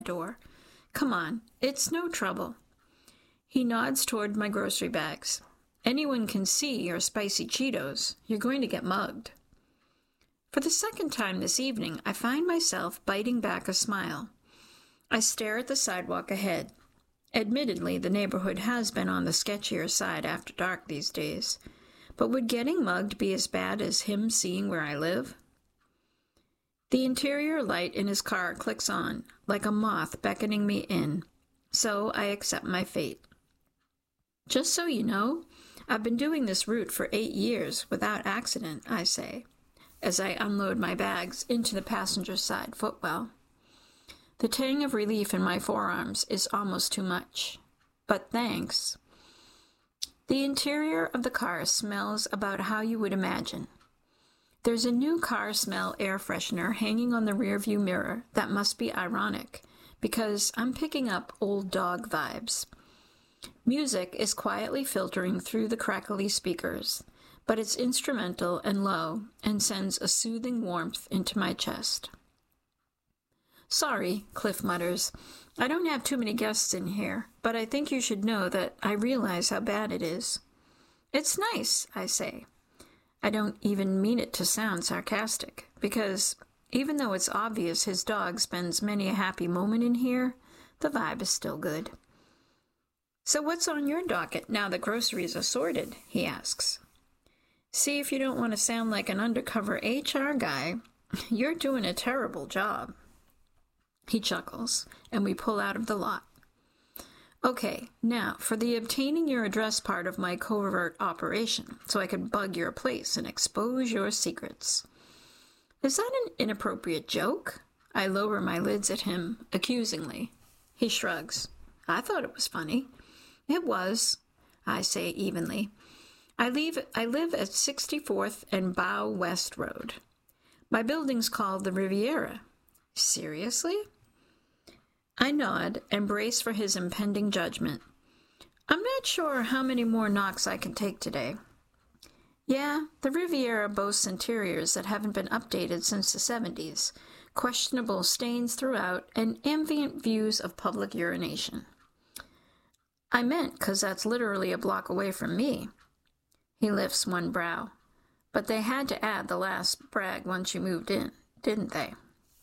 door. Come on, it's no trouble. He nods toward my grocery bags. Anyone can see your spicy Cheetos. You're going to get mugged. For the second time this evening, I find myself biting back a smile. I stare at the sidewalk ahead. Admittedly, the neighborhood has been on the sketchier side after dark these days. But would getting mugged be as bad as him seeing where I live? The interior light in his car clicks on, like a moth beckoning me in. So I accept my fate. Just so you know, I've been doing this route for 8 years without accident, I say, as I unload my bags into the passenger side footwell. The tang of relief in my forearms is almost too much. But thanks. The interior of the car smells about how you would imagine. There's a new car smell air freshener hanging on the rearview mirror that must be ironic, because I'm picking up old dog vibes. Music is quietly filtering through the crackly speakers, but it's instrumental and low and sends a soothing warmth into my chest. Sorry, Cliff mutters. I don't have too many guests in here, but I think you should know that I realize how bad it is. It's nice, I say. I don't even mean it to sound sarcastic, because even though it's obvious his dog spends many a happy moment in here, the vibe is still good. So what's on your docket now the groceries are sorted? He asks. See if you don't want to sound like an undercover HR guy. You're doing a terrible job. He chuckles, and we pull out of the lot. Okay, now for the obtaining your address part of my covert operation, so I can bug your place and expose your secrets. Is that an inappropriate joke? I lower my lids at him, accusingly. He shrugs. I thought it was funny. It was, I say evenly. I live at 64th and Bow West Road. My building's called the Riviera. Seriously? I nod and brace for his impending judgment. I'm not sure how many more knocks I can take today. Yeah, the Riviera boasts interiors that haven't been updated since the 70s, questionable stains throughout, and ambient views of public urination. I meant 'cause that's literally a block away from me. He lifts one brow. But they had to add the last brag once you moved in, didn't they?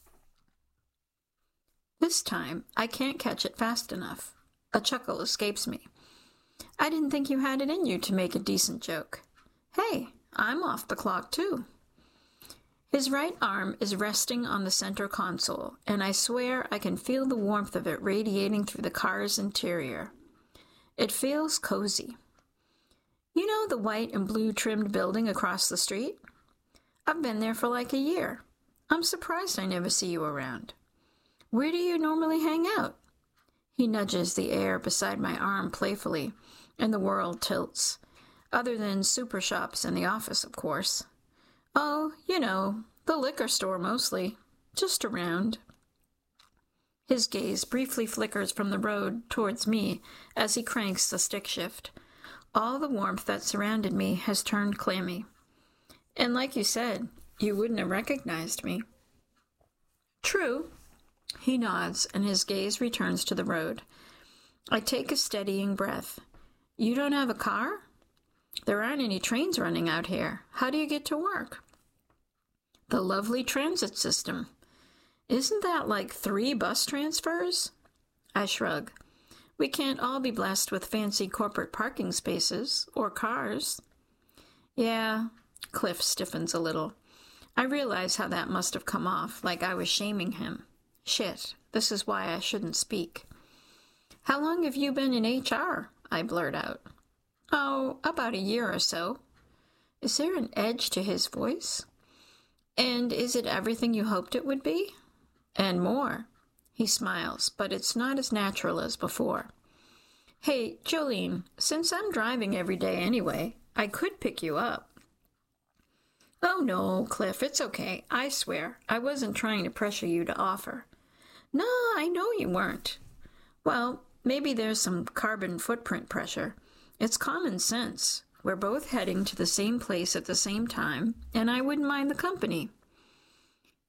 This time, I can't catch it fast enough. A chuckle escapes me. I didn't think you had it in you to make a decent joke. Hey, I'm off the clock too. His right arm is resting on the center console, and I swear I can feel the warmth of it radiating through the car's interior. It feels cozy. You know the white and blue trimmed building across the street? I've been there for like a year. I'm surprised I never see you around. Where do you normally hang out? He nudges the air beside my arm playfully, and the world tilts. Other than super shops and the office, of course. Oh, you know, the liquor store mostly. Just around. His gaze briefly flickers from the road towards me as he cranks the stick shift. All the warmth that surrounded me has turned clammy. And like you said, you wouldn't have recognized me. True. He nods, and his gaze returns to the road. I take a steadying breath. You don't have a car? There aren't any trains running out here. How do you get to work? The lovely transit system. Isn't that like 3 bus transfers? I shrug. We can't all be blessed with fancy corporate parking spaces, or cars. Yeah, Cliff stiffens a little. I realize how that must have come off, like I was shaming him. Shit, this is why I shouldn't speak. How long have you been in HR? I blurt out. Oh, about a year or so. Is there an edge to his voice? And is it everything you hoped it would be? And more. He smiles, but it's not as natural as before. Hey, Jolene, since I'm driving every day anyway, I could pick you up. Oh no, Cliff, it's okay. I swear, I wasn't trying to pressure you to offer. No, I know you weren't. Well, maybe there's some carbon footprint pressure. It's common sense. We're both heading to the same place at the same time, and I wouldn't mind the company.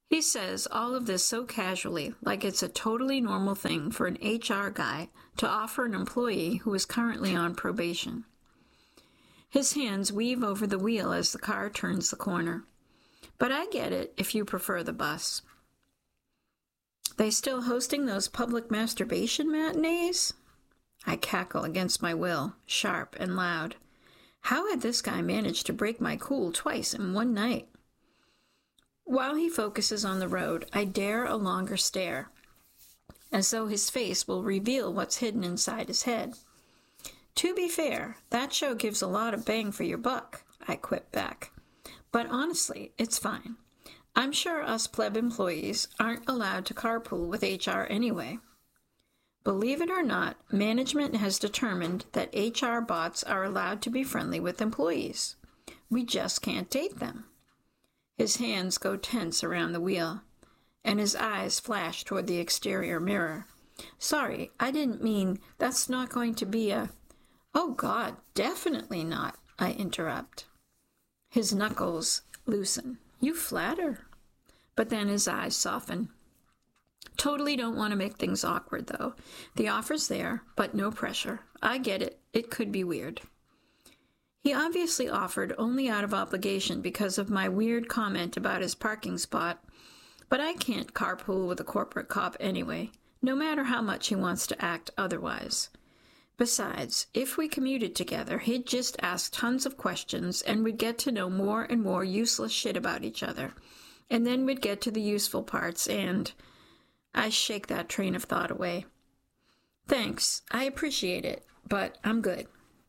He says all of this so casually, like it's a totally normal thing for an HR guy to offer an employee who is currently on probation. His hands weave over the wheel as the car turns the corner. But I get it if you prefer the bus. They still hosting those public masturbation matinees? I cackle against my will, sharp and loud. How had this guy managed to break my cool twice in one night? While he focuses on the road, I dare a longer stare, as though his face will reveal what's hidden inside his head. To be fair, that show gives a lot of bang for your buck, I quip back. But honestly, it's fine. I'm sure us pleb employees aren't allowed to carpool with HR anyway. Believe it or not, management has determined that HR bots are allowed to be friendly with employees. We just can't date them. His hands go tense around the wheel, and his eyes flash toward the exterior mirror. Sorry, I didn't mean that's not going to be a... Oh, God, definitely not, I interrupt. His knuckles loosen. You flatter. But then his eyes soften. Totally don't want to make things awkward, though. The offer's there, but no pressure. I get it. It could be weird. He obviously offered only out of obligation because of my weird comment about his parking spot, but I can't carpool with a corporate cop anyway, no matter how much he wants to act otherwise. Besides, if we commuted together, he'd just ask tons of questions and we'd get to know more and more useless shit about each other. And then we'd get to the useful parts and... I shake that train of thought away. Thanks, I appreciate it, but I'm good.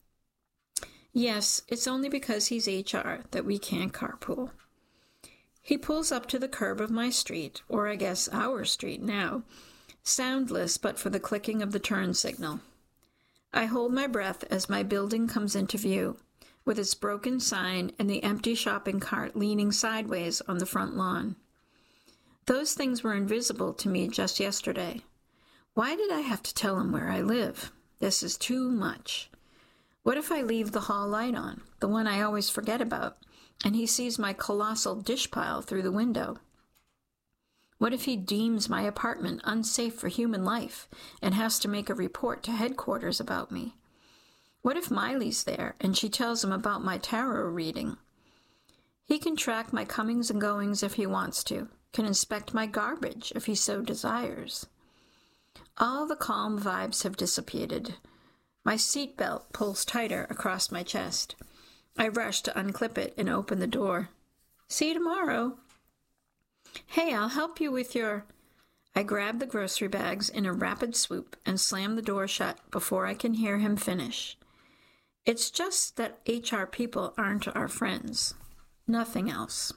Yes, it's only because he's HR that we can't carpool. He pulls up to the curb of my street, or I guess our street now, soundless but for the clicking of the turn signal. I hold my breath as my building comes into view, with its broken sign and the empty shopping cart leaning sideways on the front lawn. Those things were invisible to me just yesterday. Why did I have to tell him where I live? This is too much. What if I leave the hall light on, the one I always forget about, and he sees my colossal dish pile through the window? What if he deems my apartment unsafe for human life and has to make a report to headquarters about me? What if Miley's there and she tells him about my tarot reading? He can track my comings and goings if he wants to, can inspect my garbage if he so desires. All the calm vibes have dissipated. My seatbelt pulls tighter across my chest. I rush to unclip it and open the door. See you tomorrow. Hey, I'll help you with your... I grab the grocery bags in a rapid swoop and slam the door shut before I can hear him finish. It's just that HR people aren't our friends. Nothing else.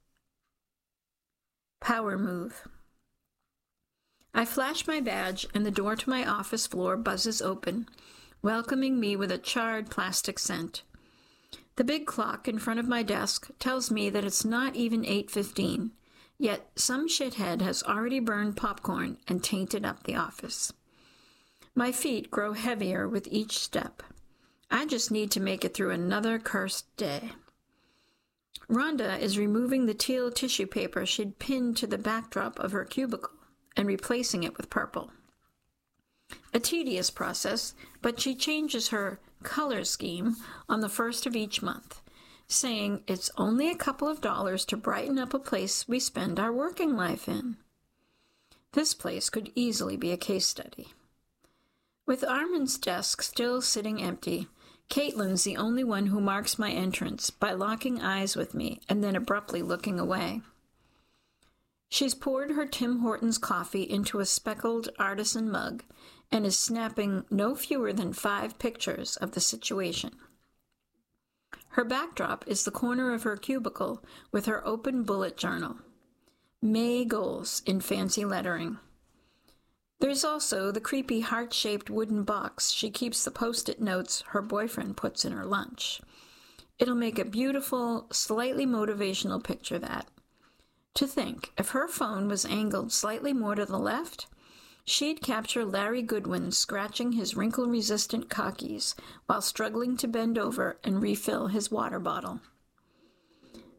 Power move. I flash my badge and the door to my office floor buzzes open, welcoming me with a charred plastic scent. The big clock in front of my desk tells me that it's not even 8:15, yet some shithead has already burned popcorn and tainted up the office. My feet grow heavier with each step. I just need to make it through another cursed day. Rhonda is removing the teal tissue paper she'd pinned to the backdrop of her cubicle and replacing it with purple. A tedious process, but she changes her color scheme on the first of each month, saying it's only a couple of dollars to brighten up a place we spend our working life in. This place could easily be a case study. With Armin's desk still sitting empty, Caitlin's the only one who marks my entrance by locking eyes with me and then abruptly looking away. She's poured her Tim Hortons coffee into a speckled artisan mug and is snapping no fewer than 5 pictures of the situation. Her backdrop is the corner of her cubicle with her open bullet journal. May goals in fancy lettering. There's also the creepy heart-shaped wooden box she keeps the post-it notes her boyfriend puts in her lunch. It'll make a beautiful, slightly motivational picture that. To think, if her phone was angled slightly more to the left, she'd capture Larry Goodwin scratching his wrinkle-resistant khakis while struggling to bend over and refill his water bottle.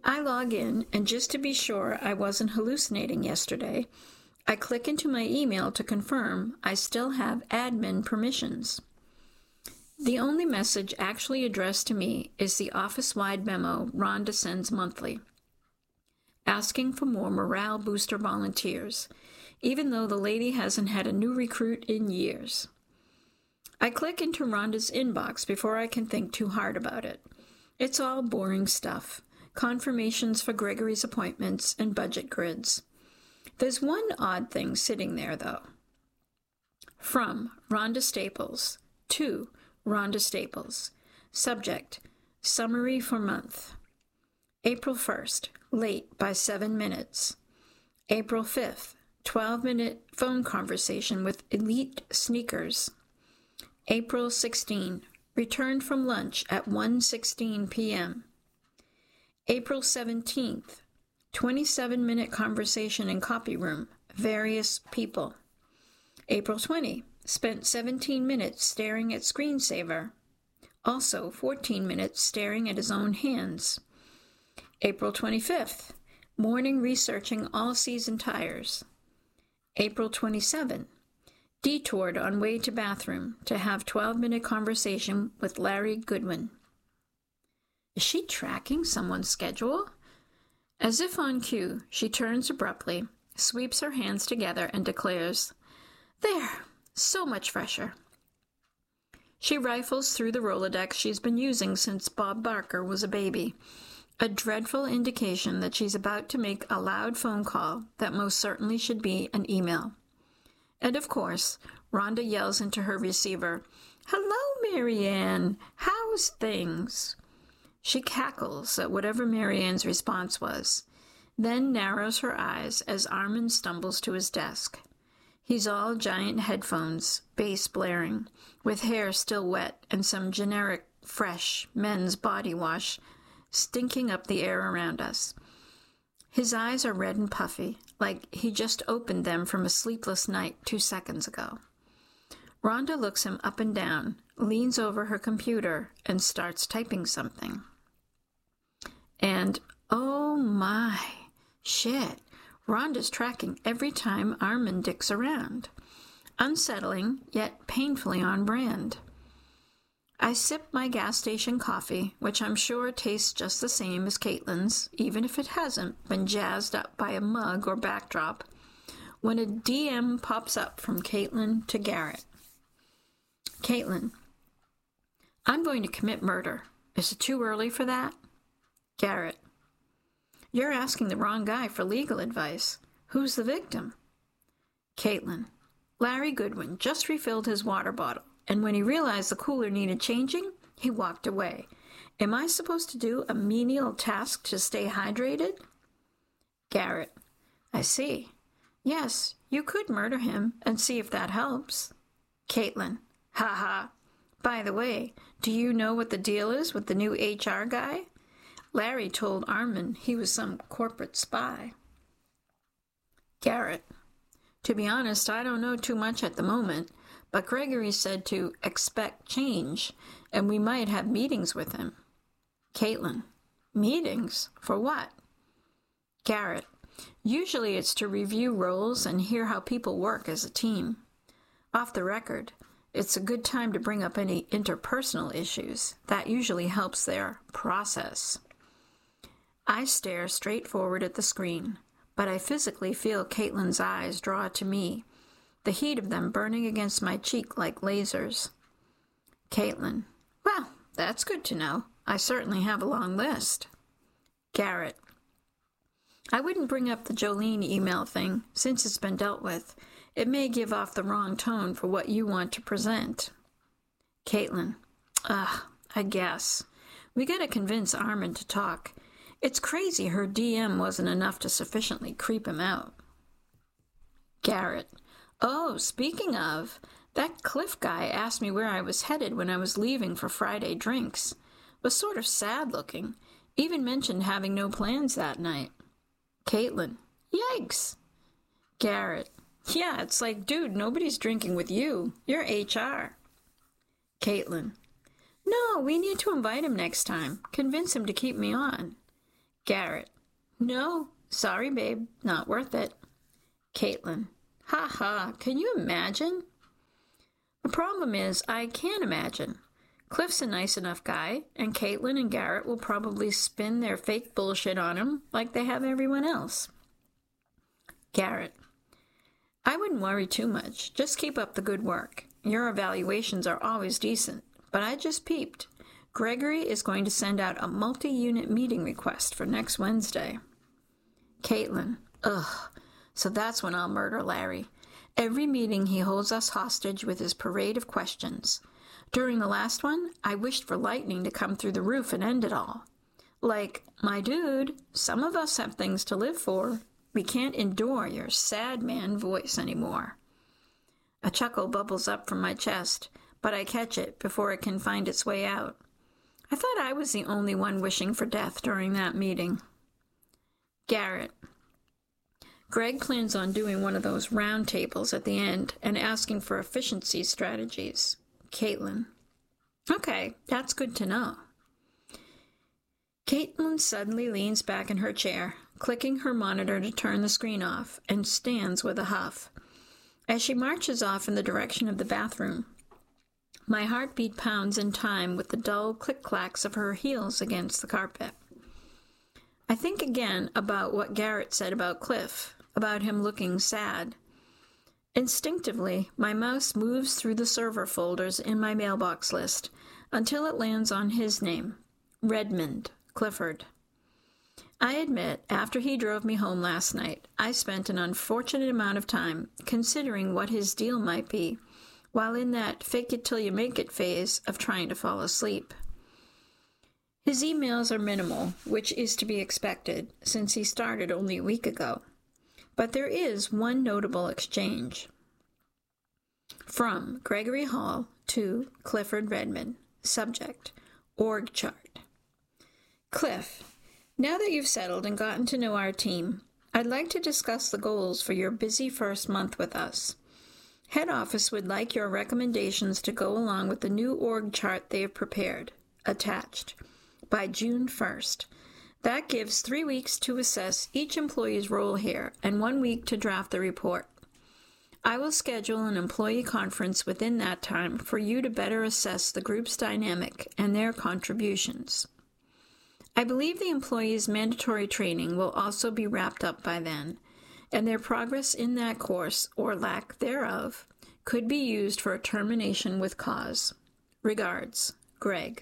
I log in, and just to be sure I wasn't hallucinating yesterday, I click into my email to confirm I still have admin permissions. The only message actually addressed to me is the office-wide memo Rhonda sends monthly, asking for more morale booster volunteers, even though the lady hasn't had a new recruit in years. I click into Rhonda's inbox before I can think too hard about it. It's all boring stuff, confirmations for Gregory's appointments and budget grids. There's one odd thing sitting there, though. From Rhonda Staples to Rhonda Staples. Subject, summary for month. April 1st, late by 7 minutes. April 5th, 12-minute phone conversation with Elite Sneakers. April 16, returned from lunch at 1:16 p.m. April 17th, 27-minute conversation in copy room, various people. April 20, spent 17 minutes staring at screensaver. Also 14 minutes staring at his own hands. April 25th, morning researching all-season tires. April 27, detoured on way to bathroom to have 12-minute conversation with Larry Goodwin. Is she tracking someone's schedule? As if on cue, she turns abruptly, sweeps her hands together, and declares, "There, so much fresher." She rifles through the Rolodex she's been using since Bob Barker was a baby, a dreadful indication that she's about to make a loud phone call that most certainly should be an email. And of course, Rhonda yells into her receiver, "Hello, Marianne. How's things?" She cackles at whatever Marianne's response was, then narrows her eyes as Armand stumbles to his desk. He's all giant headphones, bass blaring, with hair still wet and some generic, fresh men's body wash stinking up the air around us. His eyes are red and puffy, like he just opened them from a sleepless night 2 seconds ago. Rhonda looks him up and down, leans over her computer, and starts typing something. And, oh my, shit, Rhonda's tracking every time Armand dicks around. Unsettling, yet painfully on brand. I sip my gas station coffee, which I'm sure tastes just the same as Caitlin's, even if it hasn't been jazzed up by a mug or backdrop, when a DM pops up from Caitlin to Garrett. Caitlin, I'm going to commit murder. Is it too early for that? Garrett, you're asking the wrong guy for legal advice. Who's the victim? Caitlin, Larry Goodwin just refilled his water bottle, and when he realized the cooler needed changing, he walked away. Am I supposed to do a menial task to stay hydrated? Garrett, I see. Yes, you could murder him and see if that helps. Caitlin, ha ha. By the way, do you know what the deal is with the new HR guy? Larry told Armand he was some corporate spy. Garrett, to be honest, I don't know too much at the moment, but Gregory said to expect change, and we might have meetings with him. Caitlin, meetings? For what? Garrett, usually it's to review roles and hear how people work as a team. Off the record, it's a good time to bring up any interpersonal issues. That usually helps their process. I stare straight forward at the screen, but I physically feel Caitlin's eyes draw to me, the heat of them burning against my cheek like lasers. Caitlin, well, that's good to know. I certainly have a long list. Garrett, I wouldn't bring up the Jolene email thing, since it's been dealt with. It may give off the wrong tone for what you want to present. Caitlin, I guess. We gotta convince Armand to talk. It's crazy her DM wasn't enough to sufficiently creep him out. Garrett, oh, speaking of, that Cliff guy asked me where I was headed when I was leaving for Friday drinks. Was sort of sad looking. Even mentioned having no plans that night. Caitlin, yikes. Garrett, yeah, it's like, dude, nobody's drinking with you. You're HR. Caitlin, no, we need to invite him next time. Convince him to keep me on. Garrett. No, sorry, babe, not worth it. Caitlin. Ha ha, can you imagine? The problem is, I can't imagine. Cliff's a nice enough guy, and Caitlin and Garrett will probably spin their fake bullshit on him like they have everyone else. Garrett. I wouldn't worry too much. Just keep up the good work. Your evaluations are always decent, but I just peeped. Gregory is going to send out a multi-unit meeting request for next Wednesday. Caitlin. Ugh. So that's when I'll murder Larry. Every meeting he holds us hostage with his parade of questions. During the last one, I wished for lightning to come through the roof and end it all. Like, my dude, some of us have things to live for. We can't endure your sad man voice anymore. A chuckle bubbles up from my chest, but I catch it before it can find its way out. I thought I was the only one wishing for death during that meeting. Garrett. Greg plans on doing one of those round tables at the end and asking for efficiency strategies. Caitlin. Okay, that's good to know. Caitlin suddenly leans back in her chair, clicking her monitor to turn the screen off, and stands with a huff. As she marches off in the direction of the bathroom, my heartbeat pounds in time with the dull click-clacks of her heels against the carpet. I think again about what Garrett said about Cliff, about him looking sad. Instinctively, my mouse moves through the server folders in my mailbox list until it lands on his name, Redmond Clifford. I admit, after he drove me home last night, I spent an unfortunate amount of time considering what his deal might be, while in that fake-it-till-you-make-it phase of trying to fall asleep. His emails are minimal, which is to be expected, since he started only a week ago. But there is one notable exchange. From Gregory Hall to Clifford Redmond. Subject, org chart. Cliff, now that you've settled and gotten to know our team, I'd like to discuss the goals for your busy first month with us. Head office would like your recommendations to go along with the new org chart they have prepared, attached, by June 1st. That gives 3 weeks to assess each employee's role here and 1 week to draft the report. I will schedule an employee conference within that time for you to better assess the group's dynamic and their contributions. I believe the employees' mandatory training will also be wrapped up by then, and their progress in that course, or lack thereof, could be used for a termination with cause. Regards, Greg.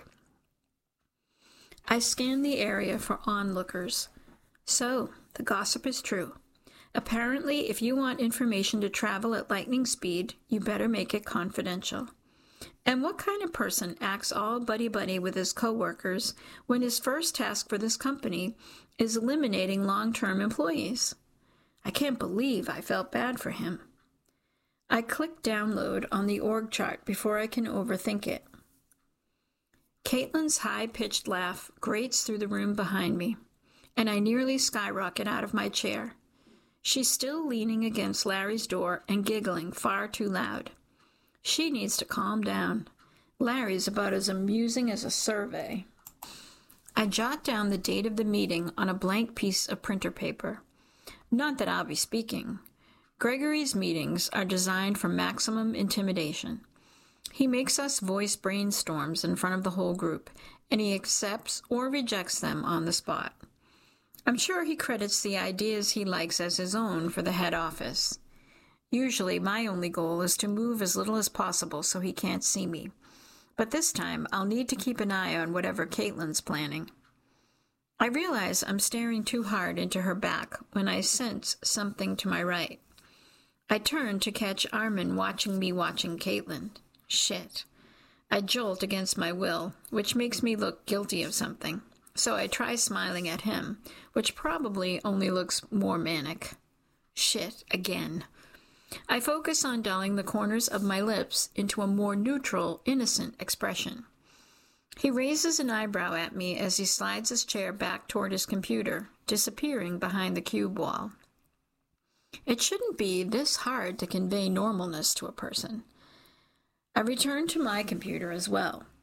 I scanned the area for onlookers. So, the gossip is true. Apparently, if you want information to travel at lightning speed, you better make it confidential. And what kind of person acts all buddy-buddy with his co-workers when his first task for this company is eliminating long-term employees? I can't believe I felt bad for him. I click download on the org chart before I can overthink it. Caitlin's high-pitched laugh grates through the room behind me, and I nearly skyrocket out of my chair. She's still leaning against Larry's door and giggling far too loud. She needs to calm down. Larry's about as amusing as a survey. I jot down the date of the meeting on a blank piece of printer paper. Not that I'll be speaking. Gregory's meetings are designed for maximum intimidation. He makes us voice brainstorms in front of the whole group, and he accepts or rejects them on the spot. I'm sure he credits the ideas he likes as his own for the head office. Usually my only goal is to move as little as possible so he can't see me. But this time I'll need to keep an eye on whatever Caitlin's planning. I realize I'm staring too hard into her back when I sense something to my right. I turn to catch Armin watching me watching Caitlin. Shit. I jolt against my will, which makes me look guilty of something. So I try smiling at him, which probably only looks more manic. Shit, again. I focus on dulling the corners of my lips into a more neutral, innocent expression. He raises an eyebrow at me as he slides his chair back toward his computer, disappearing behind the cube wall. It shouldn't be this hard to convey normalness to a person. I return to my computer as well.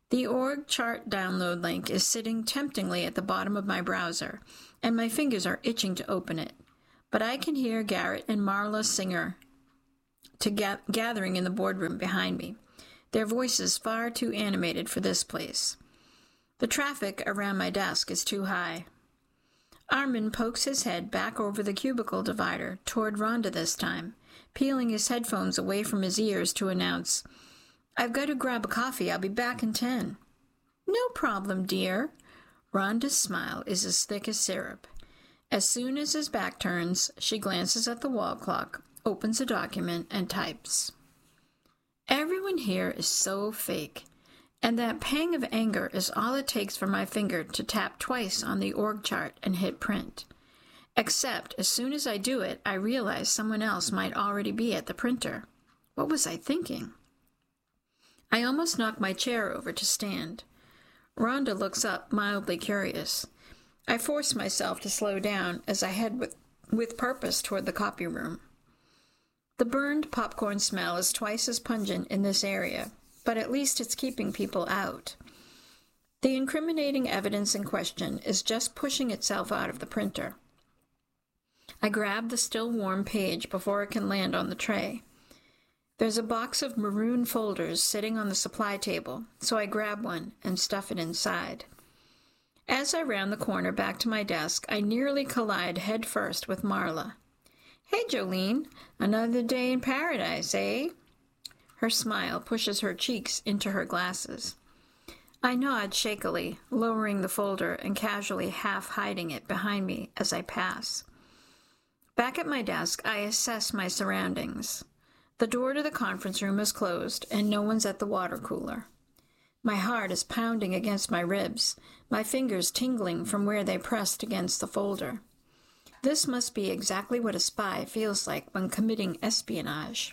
The org chart download link is sitting temptingly at the bottom of my browser, and my fingers are itching to open it. But I can hear Garrett and Marla Singer gathering in the boardroom behind me, their voices far too animated for this place. The traffic around my desk is too high. Armin pokes his head back over the cubicle divider toward Rhonda this time, peeling his headphones away from his ears to announce, "I've got to grab a coffee. I'll be back in 10. "No problem, dear." Rhonda's smile is as thick as syrup. As soon as his back turns, she glances at the wall clock, opens a document, and types. Everyone here is so fake, and that pang of anger is all it takes for my finger to tap twice on the org chart and hit print. Except, as soon as I do it, I realize someone else might already be at the printer. What was I thinking? I almost knock my chair over to stand. Rhonda looks up, mildly curious. I force myself to slow down as I head with purpose toward the copy room. The burned popcorn smell is twice as pungent in this area, but at least it's keeping people out. The incriminating evidence in question is just pushing itself out of the printer. I grab the still warm page before it can land on the tray. There's a box of maroon folders sitting on the supply table, so I grab one and stuff it inside. As I round the corner back to my desk, I nearly collide head first with Marla. "Hey, Jolene, another day in paradise, eh?" Her smile pushes her cheeks into her glasses. I nod shakily, lowering the folder and casually half hiding it behind me as I pass. Back at my desk, I assess my surroundings. The door to the conference room is closed, and no one's at the water cooler. My heart is pounding against my ribs, my fingers tingling from where they pressed against the folder. This must be exactly what a spy feels like when committing espionage.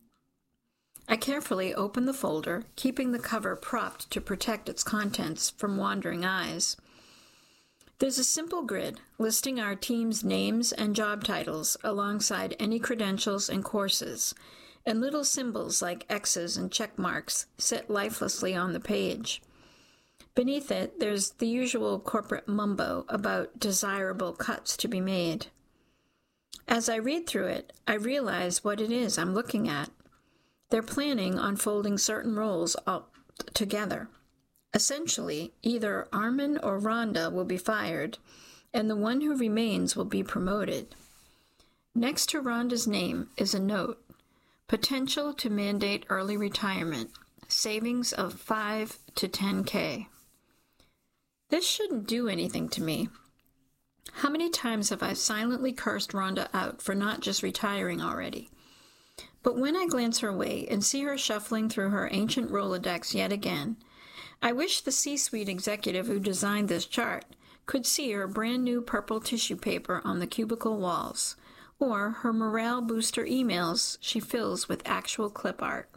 I carefully open the folder, keeping the cover propped to protect its contents from wandering eyes. There's a simple grid listing our team's names and job titles alongside any credentials and courses, and little symbols like X's and check marks sit lifelessly on the page. Beneath it, there's the usual corporate mumbo about desirable cuts to be made. As I read through it, I realize what it is I'm looking at. They're planning on folding certain roles all together. Essentially, either Armin or Rhonda will be fired, and the one who remains will be promoted. Next to Rhonda's name is a note. Potential to mandate early retirement. Savings of 5 to 10K. This shouldn't do anything to me. How many times have I silently cursed Rhonda out for not just retiring already? But when I glance her way and see her shuffling through her ancient Rolodex yet again, I wish the C-suite executive who designed this chart could see her brand new purple tissue paper on the cubicle walls, or her morale booster emails she fills with actual clip art.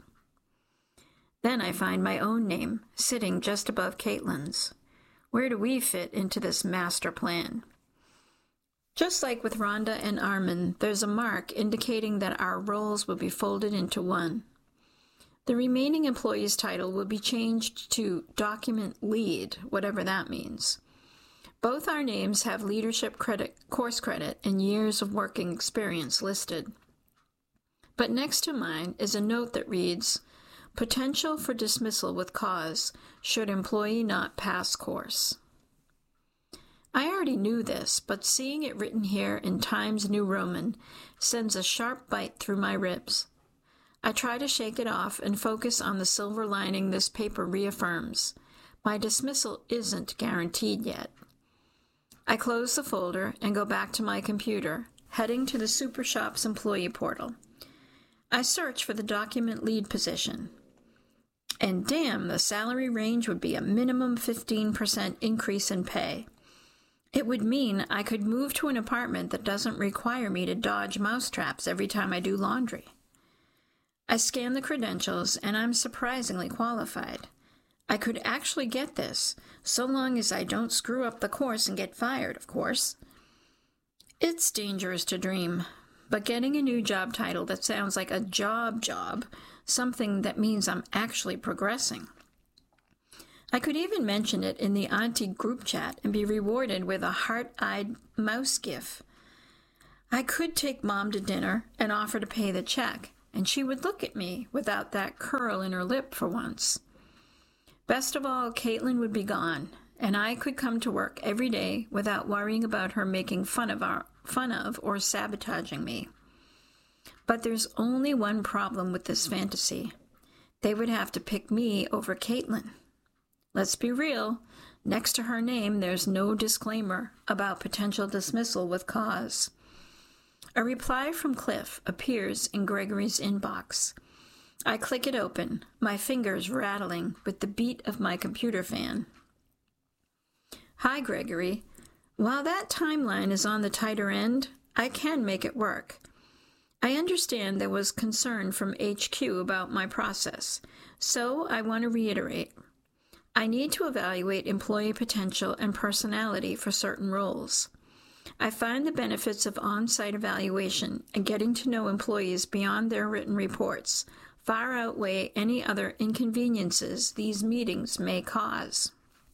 Then I find my own name sitting just above Caitlin's. Where do we fit into this master plan? Just like with Rhonda and Armin, there's a mark indicating that our roles will be folded into one. The remaining employee's title will be changed to document lead, whatever that means. Both our names have leadership credit, course credit, and years of working experience listed. But next to mine is a note that reads, "Potential for dismissal with cause should employee not pass course." I already knew this, but seeing it written here in Times New Roman sends a sharp bite through my ribs. I try to shake it off and focus on the silver lining this paper reaffirms. My dismissal isn't guaranteed yet. I close the folder and go back to my computer, heading to the Super Shop's employee portal. I search for the document lead position. And damn, the salary range would be a minimum 15% increase in pay. It would mean I could move to an apartment that doesn't require me to dodge mousetraps every time I do laundry. I scan the credentials, and I'm surprisingly qualified. I could actually get this, so long as I don't screw up the course and get fired, of course. It's dangerous to dream, but getting a new job title that sounds like a job, something that means I'm actually progressing. I could even mention it in the Auntie group chat and be rewarded with a heart-eyed mouse gif. I could take Mom to dinner and offer to pay the check, and she would look at me without that curl in her lip for once. Best of all, Caitlin would be gone, and I could come to work every day without worrying about her making fun of or sabotaging me. But there's only one problem with this fantasy. They would have to pick me over Caitlin. Let's be real. Next to her name, there's no disclaimer about potential dismissal with cause. A reply from Cliff appears in Gregory's inbox. I click it open, my fingers rattling with the beat of my computer fan. Hi, Gregory. While that timeline is on the tighter end, I can make it work. I understand there was concern from HQ about my process, so I want to reiterate. I need to evaluate employee potential and personality for certain roles. I find the benefits of on-site evaluation and getting to know employees beyond their written reports far outweigh any other inconveniences these meetings may cause.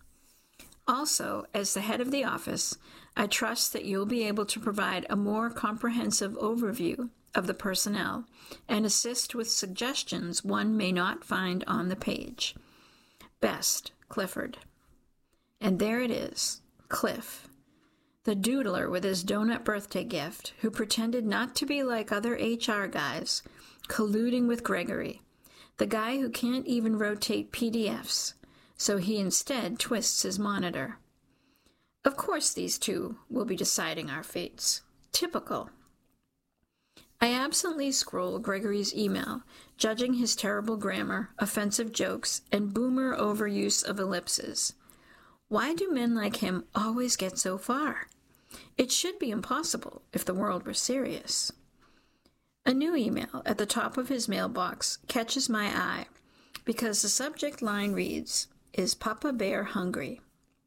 Also, as the head of the office, I trust that you'll be able to provide a more comprehensive overview of the personnel and assist with suggestions one may not find on the page. Best, Clifford. And there it is, Cliff, the doodler with his donut birthday gift, who pretended not to be like other HR guys, colluding with Gregory, the guy who can't even rotate PDFs, so he instead twists his monitor. Of course these two will be deciding our fates. Typical. I absently scroll Gregory's email, judging his terrible grammar, offensive jokes, and boomer overuse of ellipses. Why do men like him always get so far? It should be impossible if the world were serious. A new email at the top of his mailbox catches my eye because the subject line reads, "Is Papa Bear hungry?"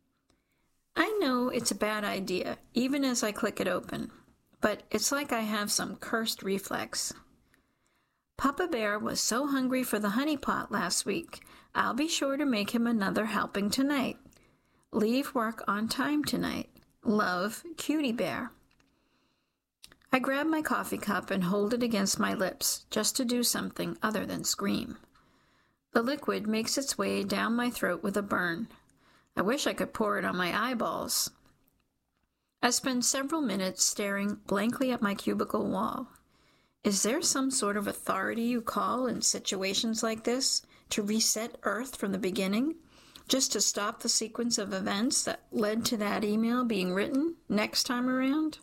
I know it's a bad idea, even as I click it open, but it's like I have some cursed reflex. Papa Bear was so hungry for the honey pot last week, I'll be sure to make him another helping tonight. Leave work on time tonight. Love, Cutie Bear. I grab my coffee cup and hold it against my lips just to do something other than scream. The liquid makes its way down my throat with a burn. I wish I could pour it on my eyeballs. I spend several minutes staring blankly at my cubicle wall. Is there some sort of authority you call in situations like this to reset Earth from the beginning, just to stop the sequence of events that led to that email being written next time around?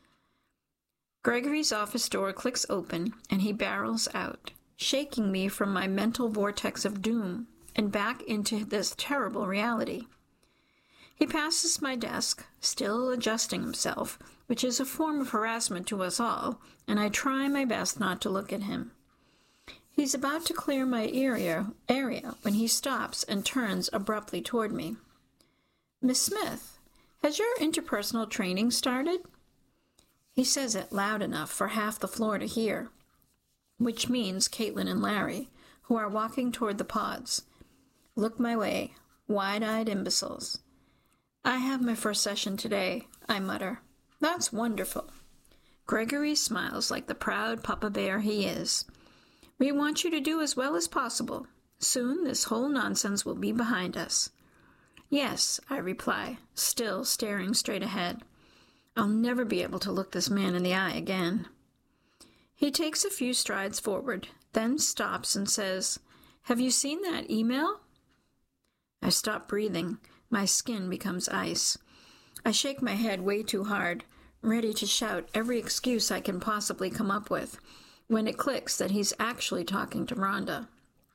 Gregory's office door clicks open, and he barrels out, shaking me from my mental vortex of doom and back into this terrible reality. He passes my desk, still adjusting himself, which is a form of harassment to us all, and I try my best not to look at him. He's about to clear my area when he stops and turns abruptly toward me. "Miss Smith, has your interpersonal training started?" He says it loud enough for half the floor to hear, which means Caitlin and Larry, who are walking toward the pods, look my way, wide-eyed imbeciles. "I have my first session today," I mutter. "That's wonderful." Gregory smiles like the proud Papa Bear he is. "We want you to do as well as possible. Soon this whole nonsense will be behind us." "Yes," I reply, still staring straight ahead. I'll never be able to look this man in the eye again. He takes a few strides forward, then stops and says, "Have you seen that email?" I stop breathing. My skin becomes ice. I shake my head way too hard, ready to shout every excuse I can possibly come up with, when it clicks that he's actually talking to Rhonda.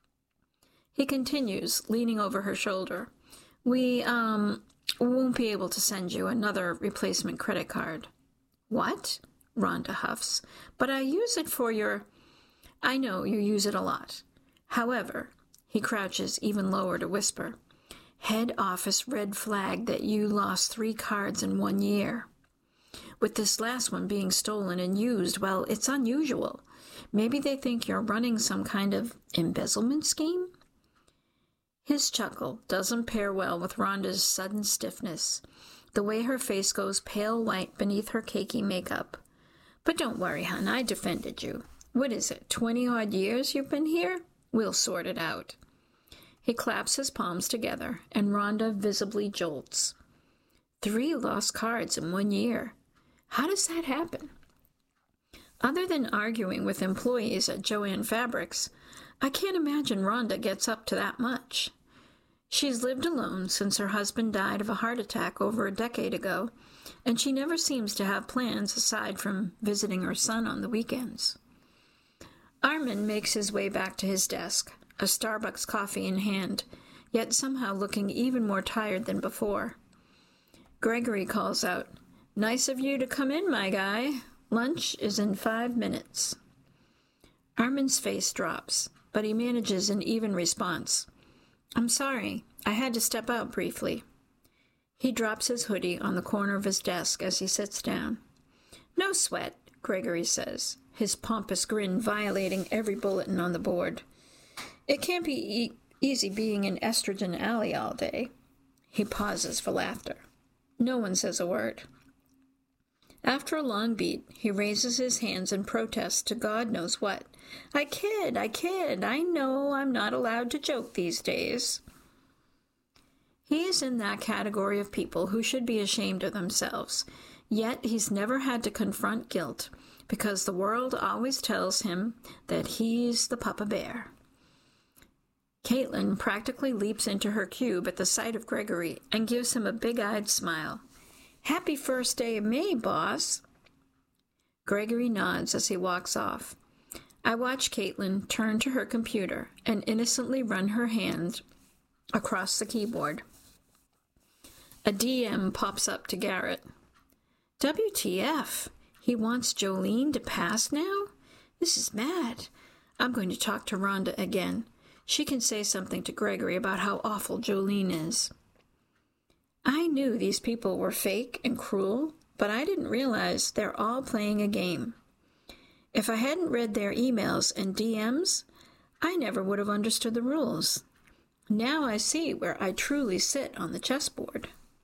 He continues, leaning over her shoulder. "We, won't be able to send you another replacement credit card." "What?" Rhonda huffs. "But I use it for your—" "I know you use it a lot. However," he crouches even lower to whisper, "head office red flag that you lost 3 cards in 1 year. With this last one being stolen and used, well, it's unusual. Maybe they think you're running some kind of embezzlement scheme?" His chuckle doesn't pair well with Rhonda's sudden stiffness, the way her face goes pale white beneath her cakey makeup. But don't worry, hon, I defended you. What is it, 20-odd years you've been here? We'll sort it out. He claps his palms together, and Rhonda visibly jolts. 3 lost cards in 1 year. How does that happen? Other than arguing with employees at Jo-Ann Fabrics, I can't imagine Rhonda gets up to that much. She's lived alone since her husband died of a heart attack over a decade ago, and she never seems to have plans aside from visiting her son on the weekends. Armin makes his way back to his desk, a Starbucks coffee in hand, yet somehow looking even more tired than before. Gregory calls out, "Nice of you to come in, my guy. Lunch is in 5 minutes." Armin's face drops, but he manages an even response. "I'm sorry, I had to step out briefly." He drops his hoodie on the corner of his desk as he sits down. "No sweat," Gregory says, his pompous grin violating every bulletin on the board. "It can't be easy being in Estrogen Alley all day." He pauses for laughter. No one says a word. After a long beat, he raises his hands in protest to God knows what. I kid. I know I'm not allowed to joke these days." He is in that category of people who should be ashamed of themselves, yet he's never had to confront guilt, because the world always tells him that he's the Papa Bear. Caitlin practically leaps into her cube at the sight of Gregory and gives him a big-eyed smile. "Happy first day of May, boss." Gregory nods as he walks off. I watch Caitlin turn to her computer and innocently run her hand across the keyboard. A DM pops up to Garrett. WTF? He wants Jolene to pass now? This is mad. I'm going to talk to Rhonda again. She can say something to Gregory about how awful Jolene is. I knew these people were fake and cruel, but I didn't realize they're all playing a game. If I hadn't read their emails and DMs, I never would have understood the rules. Now I see where I truly sit on the chessboard.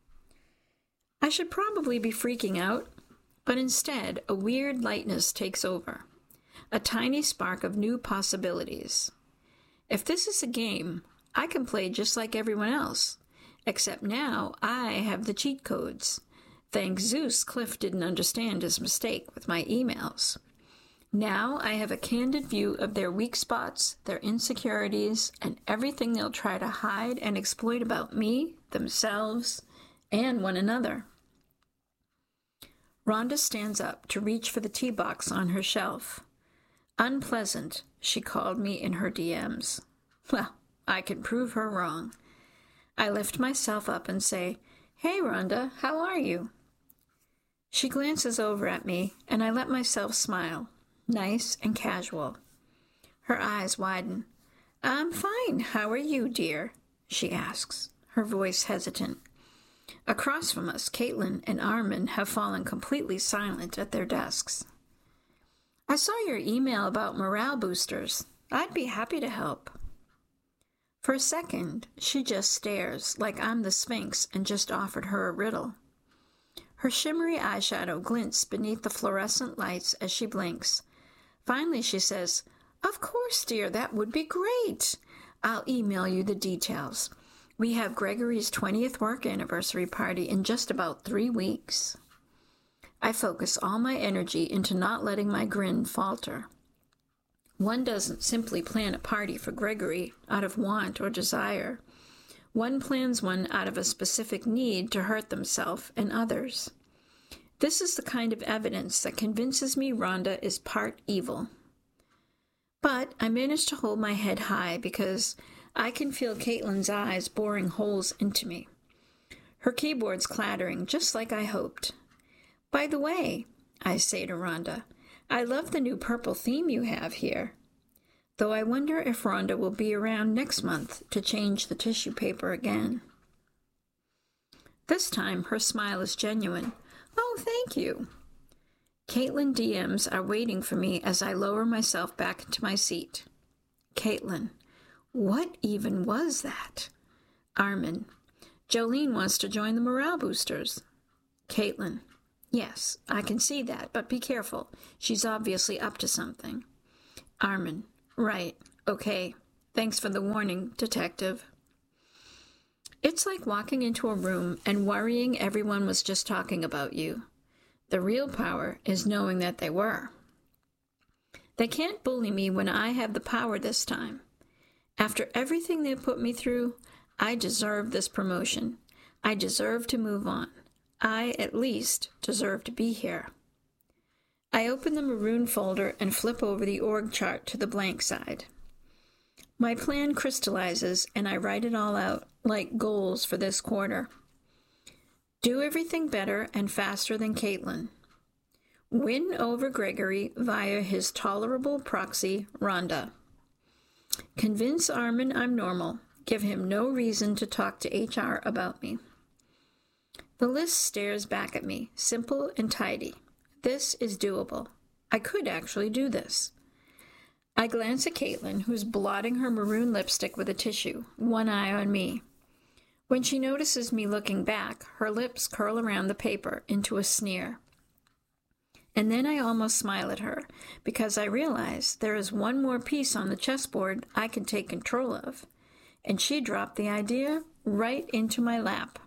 I should probably be freaking out, but instead a weird lightness takes over, a tiny spark of new possibilities. If this is a game, I can play just like everyone else, except now I have the cheat codes. Thank Zeus Cliff didn't understand his mistake with my emails. Now I have a candid view of their weak spots, their insecurities, and everything they'll try to hide and exploit about me, themselves, and one another. Rhonda stands up to reach for the tea box on her shelf. Unpleasant, she called me in her DMs. Well, I can prove her wrong. I lift myself up and say, "Hey, Rhonda, how are you?" She glances over at me, and I let myself smile, nice and casual. Her eyes widen. "I'm fine. How are you, dear?" she asks, her voice hesitant. Across from us, Caitlin and Armin have fallen completely silent at their desks. "I saw your email about morale boosters. I'd be happy to help." For a second, she just stares like I'm the Sphinx and just offered her a riddle. Her shimmery eyeshadow glints beneath the fluorescent lights as she blinks. Finally, she says, "Of course, dear, that would be great. I'll email you the details. We have Gregory's 20th work anniversary party in just about 3 weeks. I focus all my energy into not letting my grin falter. One doesn't simply plan a party for Gregory out of want or desire. One plans one out of a specific need to hurt themselves and others. This is the kind of evidence that convinces me Rhonda is part evil. But I manage to hold my head high because I can feel Caitlin's eyes boring holes into me. Her keyboard's clattering just like I hoped. "By the way," I say to Rhonda, "I love the new purple theme you have here." Though I wonder if Rhonda will be around next month to change the tissue paper again. This time, her smile is genuine. "Oh, thank you." Caitlin DMs are waiting for me as I lower myself back into my seat. Caitlin, what even was that? Armin. Jolene wants to join the morale boosters. Caitlin. Yes, I can see that, but be careful. She's obviously up to something. Armin. Right. Okay. Thanks for the warning, Detective. It's like walking into a room and worrying everyone was just talking about you. The real power is knowing that they were. They can't bully me when I have the power this time. After everything they've put me through, I deserve this promotion. I deserve to move on. I, at least, deserve to be here. I open the maroon folder and flip over the org chart to the blank side. My plan crystallizes, and I write it all out, like goals for this quarter. Do everything better and faster than Caitlin. Win over Gregory via his tolerable proxy, Rhonda. Convince Armin I'm normal. Give him no reason to talk to HR about me. The list stares back at me, simple and tidy. This is doable. I could actually do this. I glance at Caitlin, who's blotting her maroon lipstick with a tissue, one eye on me. When she notices me looking back, her lips curl around the paper into a sneer. And then I almost smile at her, because I realize there is one more piece on the chessboard I can take control of. And she dropped the idea right into my lap.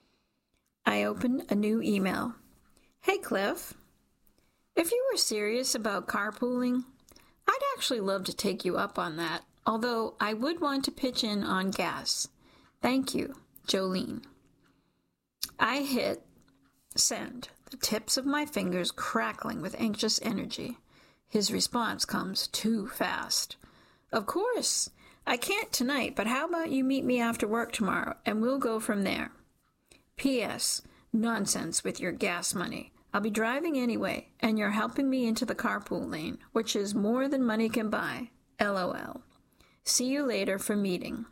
I open a new email. Hey, Cliff. If you were serious about carpooling, I'd actually love to take you up on that, although I would want to pitch in on gas. Thank you, Jolene. I hit send, the tips of my fingers crackling with anxious energy. His response comes too fast. Of course. I can't tonight, but how about you meet me after work tomorrow, and we'll go from there. P.S. Nonsense with your gas money. I'll be driving anyway, and you're helping me into the carpool lane, which is more than money can buy. LOL. See you later for meeting.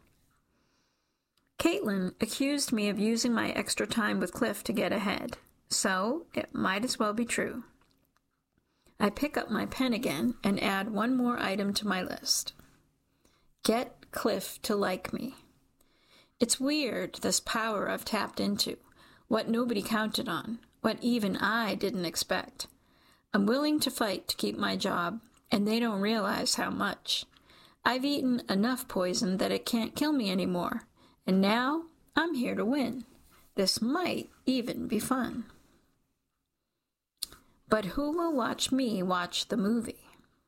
Caitlin accused me of using my extra time with Cliff to get ahead, so it might as well be true. I pick up my pen again and add one more item to my list. Get Cliff to like me. It's weird, this power I've tapped into, what nobody counted on, what even I didn't expect. I'm willing to fight to keep my job, and they don't realize how much. I've eaten enough poison that it can't kill me anymore, and now I'm here to win. This might even be fun. But who will watch me watch the movie?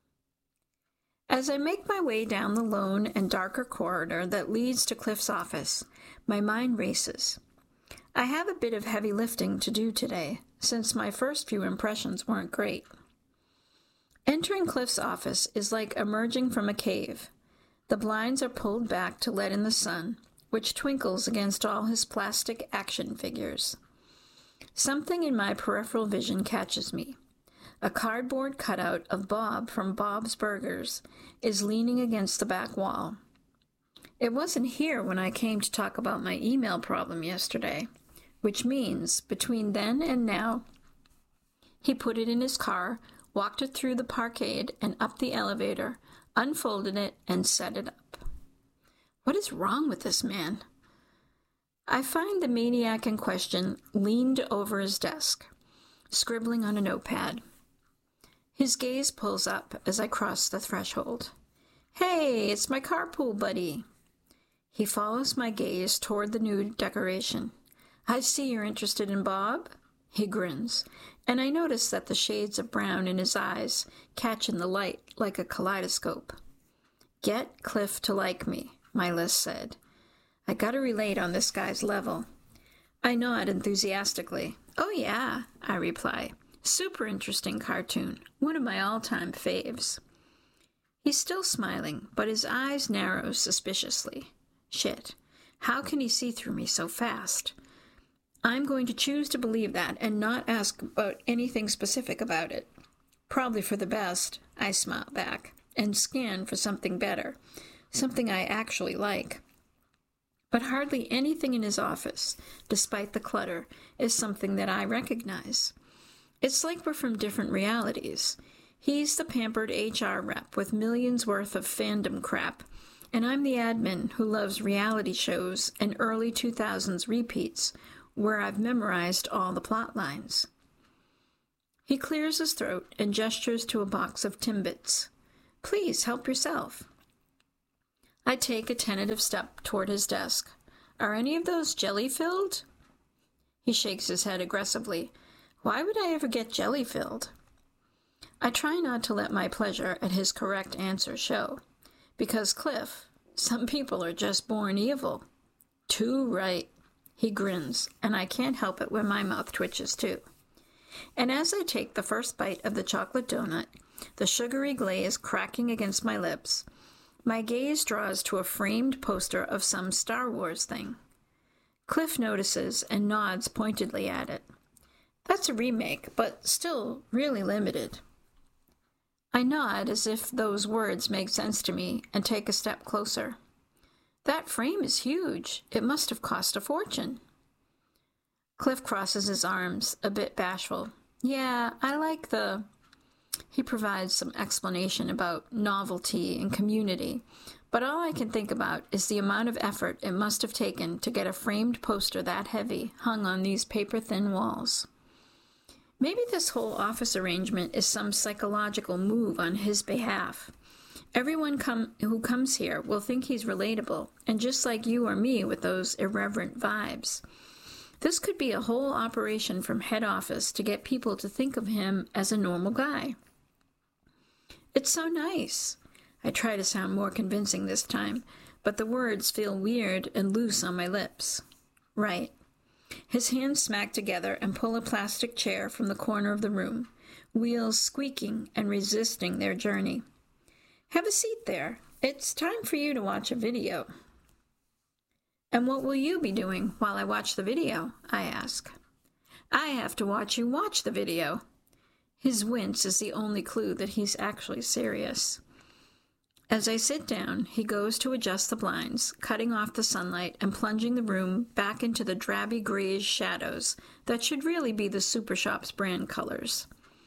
As I make my way down the lone and darker corridor that leads to Cliff's office, my mind races. I have a bit of heavy lifting to do today, since my first few impressions weren't great. Entering Cliff's office is like emerging from a cave. The blinds are pulled back to let in the sun, which twinkles against all his plastic action figures. Something in my peripheral vision catches me. A cardboard cutout of Bob from Bob's Burgers is leaning against the back wall. It wasn't here when I came to talk about my email problem yesterday, which means between then and now, he put it in his car, walked it through the parkade and up the elevator, unfolded it, and set it up. What is wrong with this man? I find the maniac in question leaned over his desk, scribbling on a notepad. His gaze pulls up as I cross the threshold. Hey, it's my carpool buddy. He follows my gaze toward the new decoration. I see you're interested in Bob. He grins, and I notice that the shades of brown in his eyes catch in the light like a kaleidoscope. Get Cliff to like me, my list said. I gotta relate on this guy's level. I nod enthusiastically. Oh yeah, I reply. Super interesting cartoon, one of my all-time faves. He's still smiling, but his eyes narrow suspiciously. Shit, how can he see through me so fast? I'm going to choose to believe that and not ask about anything specific about it. Probably for the best, I smile back, and scan for something better, something I actually like. But hardly anything in his office, despite the clutter, is something that I recognize. It's like we're from different realities. He's the pampered HR rep with millions worth of fandom crap, And I'm the admin who loves reality shows and early 2000s repeats where I've memorized all the plot lines. He clears his throat and gestures to a box of Timbits. Please help yourself. I take a tentative step toward his desk. Are any of those jelly-filled? He shakes his head aggressively. Why would I ever get jelly-filled? I try not to let my pleasure at his correct answer show. Because, Cliff, some people are just born evil. Too right. He grins, and I can't help it when my mouth twitches too. And as I take the first bite of the chocolate donut, the sugary glaze cracking against my lips, my gaze draws to a framed poster of some Star Wars thing. Cliff notices and nods pointedly at it. That's a remake, but still really limited. I nod as if those words make sense to me and take a step closer. That frame is huge. It must have cost a fortune. Cliff crosses his arms, a bit bashful. Yeah, I like the... He provides some explanation about novelty and community, but all I can think about is the amount of effort it must have taken to get a framed poster that heavy hung on these paper-thin walls. Maybe this whole office arrangement is some psychological move on his behalf. Everyone who comes here will think he's relatable, and just like you or me with those irreverent vibes. This could be a whole operation from head office to get people to think of him as a normal guy. It's so nice. I try to sound more convincing this time, but the words feel weird and loose on my lips. Right. His hands smack together and pull a plastic chair from the corner of the room, wheels squeaking and resisting their journey. Have a seat there. It's time for you to watch a video. And what will you be doing while I watch the video? I ask. I have to watch you watch the video. His wince is the only clue that he's actually serious. As I sit down, he goes to adjust the blinds, cutting off the sunlight and plunging the room back into the drabby grayish shadows that should really be the Super Shops brand colors.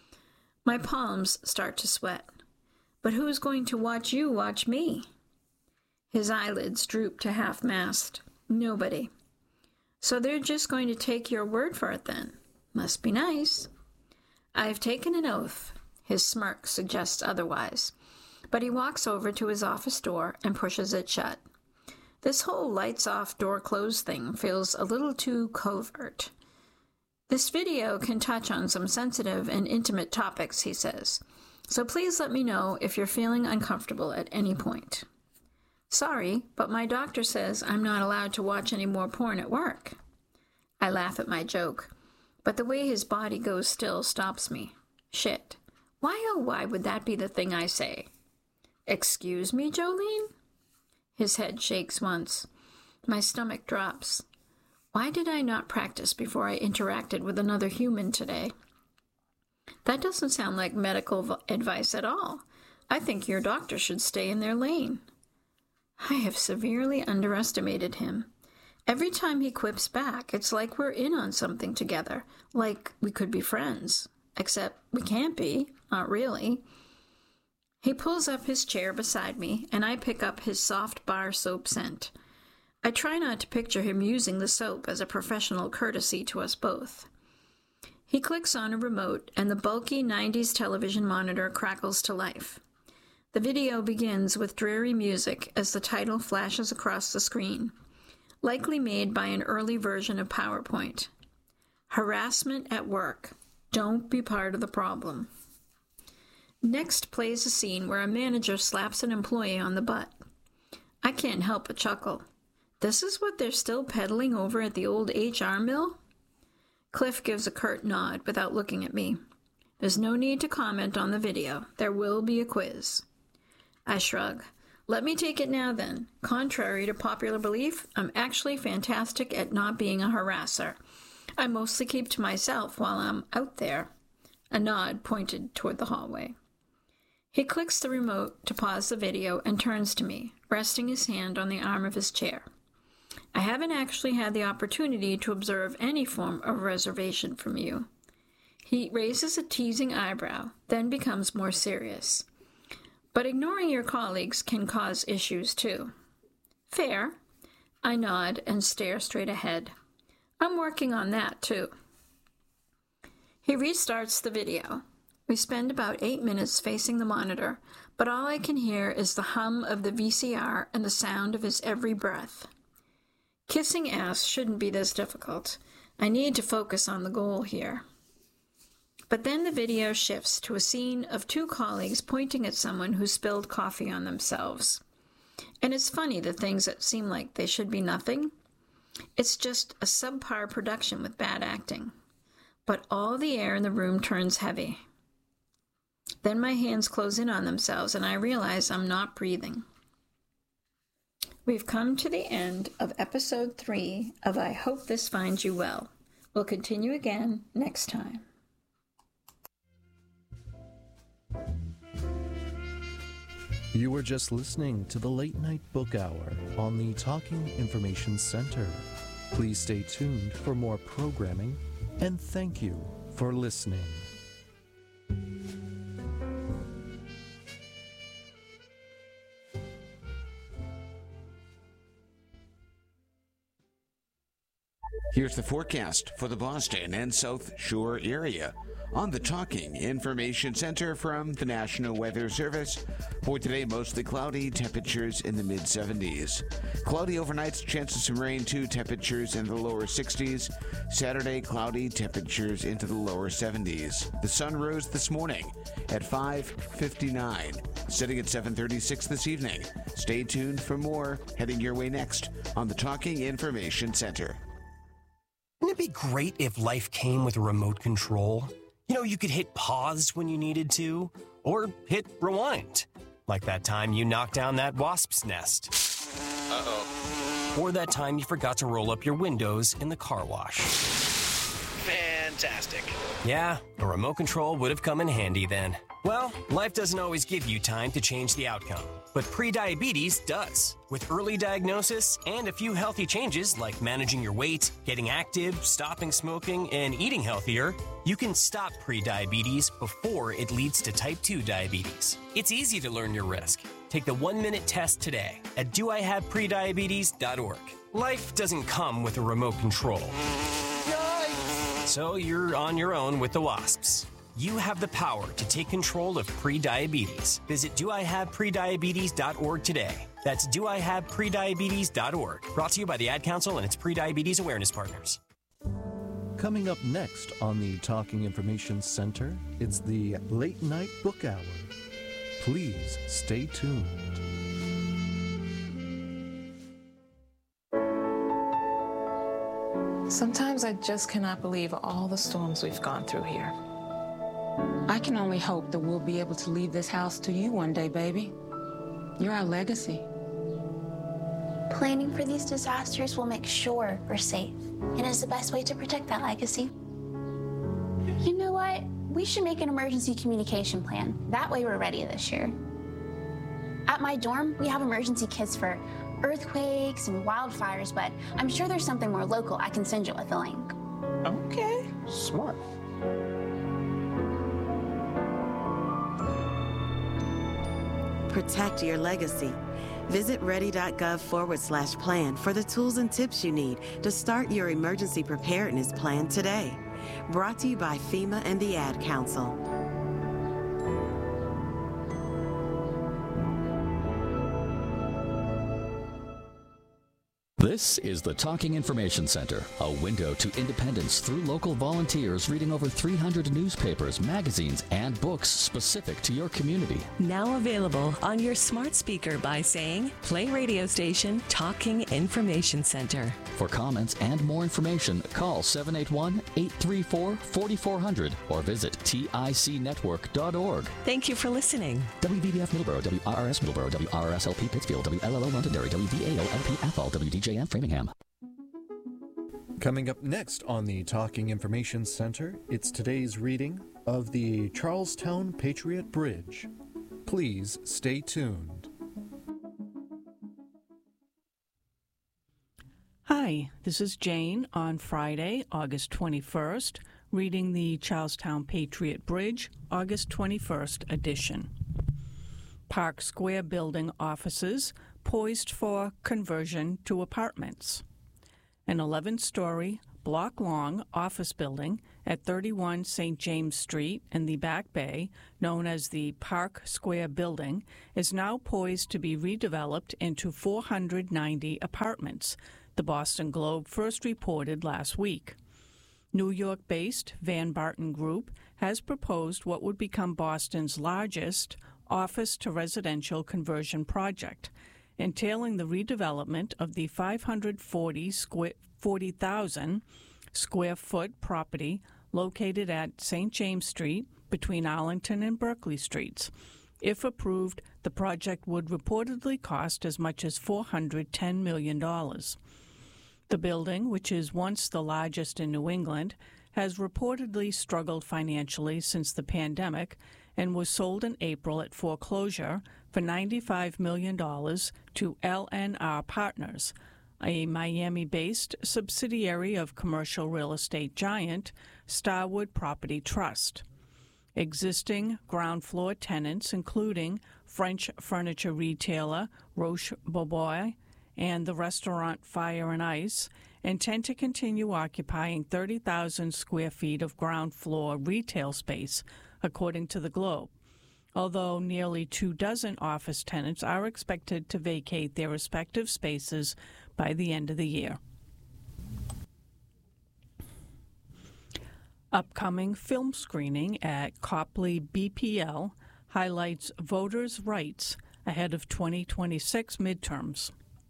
My palms start to sweat. But who's going to watch you watch me? His eyelids droop to half-mast. Nobody. So they're just going to take your word for it then. Must be nice. I've taken an oath. His smirk suggests otherwise. But he walks over to his office door and pushes it shut. This whole lights-off, door-closed thing feels a little too covert. This video can touch on some sensitive and intimate topics, he says. So please let me know if you're feeling uncomfortable at any point. Sorry, but my doctor says I'm not allowed to watch any more porn at work. I laugh at my joke, but the way his body goes still stops me. Shit. Why oh why would that be the thing I say? Excuse me, Jolene? His head shakes once. My stomach drops. Why did I not practice before I interacted with another human today? That doesn't sound like medical advice at all. I think your doctor should stay in their lane. I have severely underestimated him. Every time he quips back, it's like we're in on something together, like we could be friends. Except we can't be, not really. He pulls up his chair beside me, and I pick up his soft bar soap scent. I try not to picture him using the soap as a professional courtesy to us both. He clicks on a remote, and the bulky 90s television monitor crackles to life. The video begins with dreary music as the title flashes across the screen, likely made by an early version of PowerPoint. Harassment at work. Don't be part of the problem. Next plays a scene where a manager slaps an employee on the butt. I can't help but chuckle. This is what they're still peddling over at the old HR mill? Cliff gives a curt nod without looking at me. There's no need to comment on the video. There will be a quiz. I shrug. Let me take it now then. Contrary to popular belief, I'm actually fantastic at not being a harasser. I mostly keep to myself while I'm out there. A nod pointed toward the hallway. He clicks the remote to pause the video and turns to me, resting his hand on the arm of his chair. I haven't actually had the opportunity to observe any form of reservation from you. He raises a teasing eyebrow, then becomes more serious. But ignoring your colleagues can cause issues too. Fair. I nod and stare straight ahead. I'm working on that too. He restarts the video. We spend about 8 minutes facing the monitor, but all I can hear is the hum of the VCR and the sound of his every breath. Kissing ass shouldn't be this difficult. I need to focus on the goal here. But then the video shifts to a scene of 2 colleagues pointing at someone who spilled coffee on themselves. And it's funny, the things that seem like they should be nothing. It's just a subpar production with bad acting. But all the air in the room turns heavy. Then my hands close in on themselves and I realize I'm not breathing. We've come to the end of episode 3 of I Hope This Finds You Well. We'll continue again next time. You were just listening to the Late Night Book Hour on the Talking Information Center. Please stay tuned for more programming, and thank you for listening. Here's the forecast for the Boston and South Shore area on the Talking Information Center from the National Weather Service. For today, mostly cloudy, temperatures in the mid-70s. Cloudy overnights, chance of some rain too, temperatures in the lower 60s. Saturday, cloudy, temperatures into the lower 70s. The sun rose this morning at 5:59, setting at 7:36 this evening. Stay tuned for more heading your way next on the Talking Information Center. Wouldn't it be great if life came with a remote control? You know, you could hit pause when you needed to, or hit rewind. Like that time you knocked down that wasp's nest. Uh-oh. Or that time you forgot to roll up your windows in the car wash. Fantastic. Yeah, a remote control would have come in handy then. Well, life doesn't always give you time to change the outcome, but prediabetes does. With early diagnosis and a few healthy changes like managing your weight, getting active, stopping smoking, and eating healthier, you can stop prediabetes before it leads to type 2 diabetes. It's easy to learn your risk. Take the 1-minute test today at doihaveprediabetes.org. Life doesn't come with a remote control. Yikes! So you're on your own with the wasps. You have the power to take control of prediabetes. Visit doihaveprediabetes.org today. That's doihaveprediabetes.org. Brought to you by the Ad Council and its Prediabetes Awareness Partners. Coming up next on the Talking Information Center, it's the Late Night Book Hour. Please stay tuned. Sometimes I just cannot believe all the storms we've gone through here. I can only hope that we'll be able to leave this house to you one day, baby. You're our legacy. Planning for these disasters will make sure we're safe, and is the best way to protect that legacy. You know what? We should make an emergency communication plan. That way we're ready this year. At my dorm, we have emergency kits for earthquakes and wildfires, but I'm sure there's something more local I can send you with a link. Okay, smart. Protect your legacy. Visit ready.gov/plan for the tools and tips you need to start your emergency preparedness plan today. Brought to you by FEMA and the Ad Council. This is the Talking Information Center, a window to independence through local volunteers reading over 300 newspapers, magazines, and books specific to your community. Now available on your smart speaker by saying, play radio station Talking Information Center. For comments and more information, call 781-834-4400 or visit ticnetwork.org. Thank you for listening. WVBF Middleborough, WRRS Middleborough, WRSLP Pittsfield, WLLO Londonderry, WVAO-LP Athol, WDJM Framingham. Coming up next on the Talking Information Center, it's today's reading of the Charlestown Patriot Bridge. Please stay tuned. Hi, this is Jane on Friday, August 21st, reading the Charlestown Patriot Bridge, August 21st edition. Park Square building offices poised for conversion to apartments. An 11-story, block-long office building at 31 St. James Street in the Back Bay, known as the Park Square Building, is now poised to be redeveloped into 490 apartments, the Boston Globe first reported last week. New York-based Van Barton Group has proposed what would become Boston's largest office-to-residential conversion project, entailing the redevelopment of the 40,000 square foot property located at St. James Street between Arlington and Berkeley Streets. If approved, the project would reportedly cost as much as $410 million. The building, which is once the largest in New England, has reportedly struggled financially since the pandemic and was sold in April at foreclosure for $95 million to LNR Partners, a Miami-based subsidiary of commercial real estate giant Starwood Property Trust. Existing ground floor tenants, including French furniture retailer Roche Bobois and the restaurant Fire and Ice, intend to continue occupying 30,000 square feet of ground floor retail space, according to the Globe, although nearly 24 office tenants are expected to vacate their respective spaces by the end of the year. Upcoming film screening at Copley BPL highlights voters' rights ahead of 2026 midterms.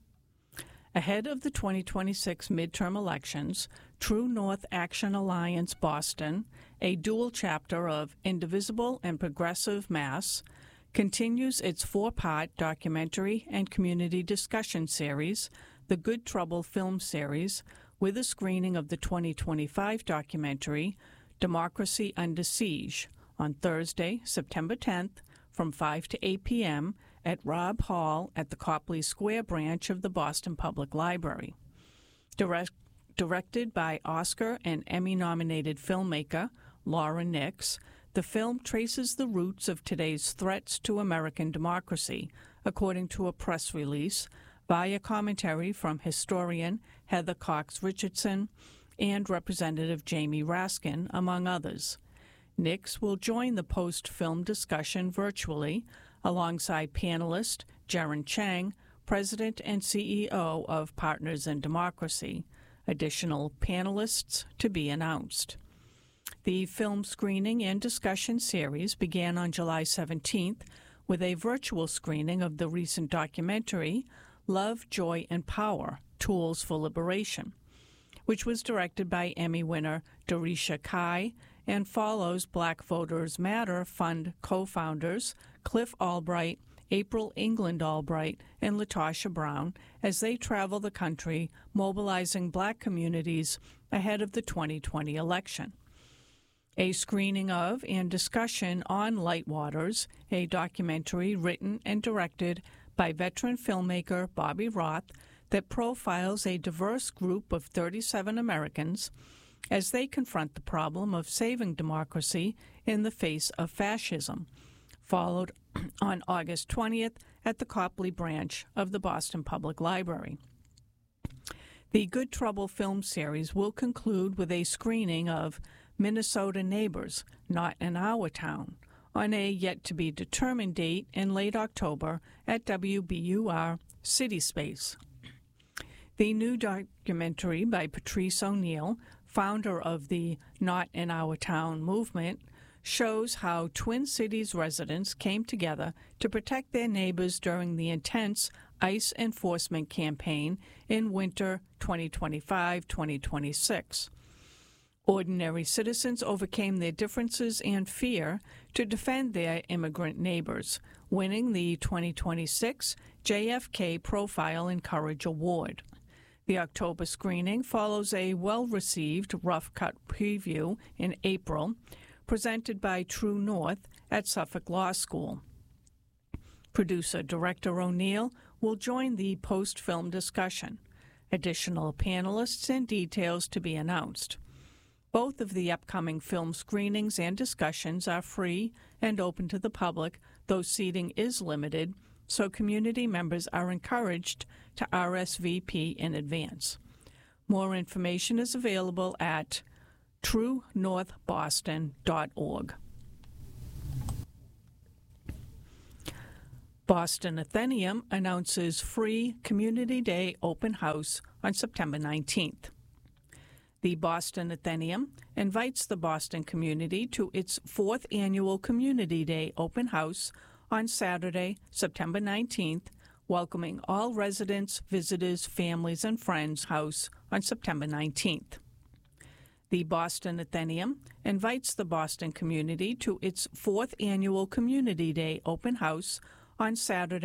Ahead of the 2026 midterm elections, True North Action Alliance Boston, a dual chapter of Indivisible and Progressive Mass, continues its 4-part documentary and community discussion series, the Good Trouble Film Series, with a screening of the 2025 documentary, Democracy Under Siege, on Thursday, September 10th, from 5 to 8 p.m. at Robb Hall at the Copley Square branch of the Boston Public Library. Directed by Oscar and Emmy-nominated filmmaker Laura Nix, the film traces the roots of today's threats to American democracy, according to a press release, via commentary from historian Heather Cox Richardson and Representative Jamie Raskin, among others. Nix will join the post-film discussion virtually alongside panelist Jaren Chang, President and CEO of Partners in Democracy. Additional panelists to be announced. The film screening and discussion series began on July 17th with a virtual screening of the recent documentary, Love, Joy, and Power, Tools for Liberation, which was directed by Emmy winner Dorisha Kai and follows Black Voters Matter Fund co-founders Cliff Albright, April England Albright, and Latasha Brown as they travel the country mobilizing Black communities ahead of the 2020 election. A screening of and discussion on Light Waters, a documentary written and directed by veteran filmmaker Bobby Roth that profiles a diverse group of 37 Americans as they confront the problem of saving democracy in the face of fascism, followed on August 20th at the Copley branch of the Boston Public Library. The Good Trouble film series will conclude with a screening of Minnesota Neighbors, Not in Our Town, on a yet-to-be-determined date in late October at WBUR City Space. The new documentary by Patrice O'Neill, founder of the Not in Our Town movement, shows how Twin Cities residents came together to protect their neighbors during the intense ICE enforcement campaign in winter 2025-2026. Ordinary citizens overcame their differences and fear to defend their immigrant neighbors, winning the 2026 JFK Profile and Courage Award. The October screening follows a well-received rough-cut preview in April, presented by True North at Suffolk Law School. Producer-director O'Neill will join the post-film discussion. Additional panelists and details to be announced. Both of the upcoming film screenings and discussions are free and open to the public though seating is limited, so community members are encouraged to RSVP in advance. More information is available at truenorthboston.org. Boston Athenaeum announces free Community Day open house on September 19th. The Boston Athenaeum invites the Boston community to its 4th annual Community Day open house on Saturday, September 19th, welcoming all residents, visitors, families, and friends house on September 19th. The Boston Athenaeum invites the Boston community to its 4th annual Community Day open house on Saturday,